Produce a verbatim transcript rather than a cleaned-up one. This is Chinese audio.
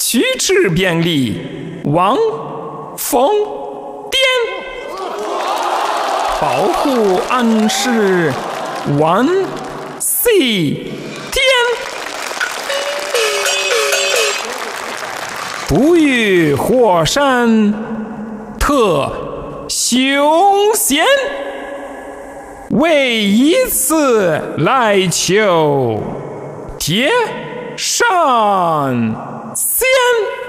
虚持便利，望风颠，保护安世，万岁天。不遇火山特凶险，为以此来求天上仙。